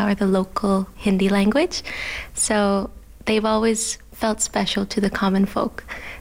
or the local Hindi language. So they've always felt special to the common folk.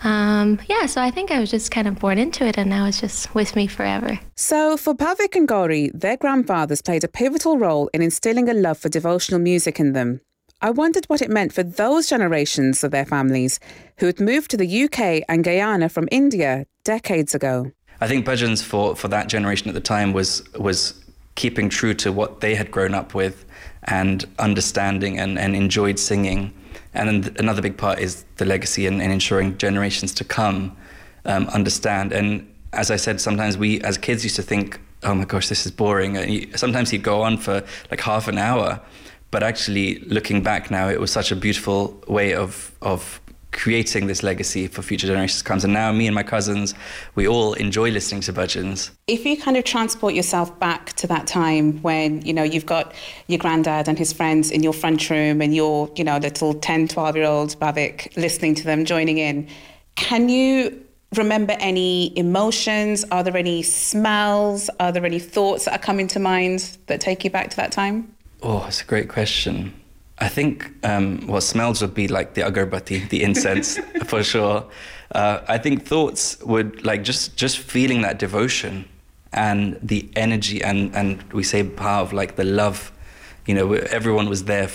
So I think I was just kind of born into it, and now it's just with me forever. So for Bhavik and Gauri, their grandfathers played a pivotal role in instilling a love for devotional music in them. I wondered what it meant for those generations of their families who had moved to the UK and Guyana from India decades ago. I think bhajans for that generation at the time was keeping true to what they had grown up with and understanding and enjoyed singing. And then another big part is the legacy and ensuring generations to come understand. And as I said, sometimes we as kids used to think, oh my gosh, this is boring. And sometimes he'd go on for like half an hour. But actually, looking back now, it was such a beautiful way of creating this legacy for future generations to come. And now me and my cousins, we all enjoy listening to bhajans. If you kind of transport yourself back to that time when, you've got your granddad and his friends in your front room and your, little 10, 12-year-old Bhavik listening to them, joining in, can you remember any emotions? Are there any smells? Are there any thoughts that are coming to mind that take you back to that time? Oh, it's a great question. I think smells would be like the agarbatti, the incense, for sure. I think thoughts would like just feeling that devotion and the energy and we say bhav, like the love. Everyone was there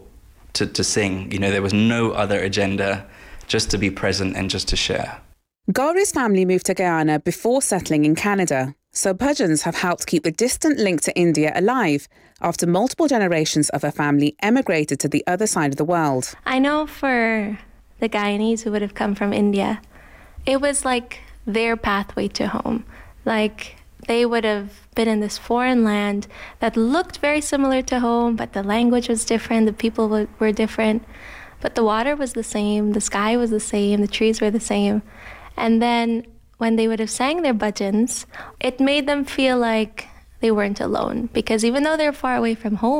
to sing. There was no other agenda, just to be present and just to share. Gauri's family moved to Guyana before settling in Canada. So bhajans have helped keep the distant link to India alive after multiple generations of her family emigrated to the other side of the world. I know for the Guyanese who would have come from India, it was like their pathway to home. Like they would have been in this foreign land that looked very similar to home, but the language was different, the people were different, but the water was the same, the sky was the same, the trees were the same. And then when they would have sang their bhajans, it made them feel like they weren't alone, because even though they're far away from home,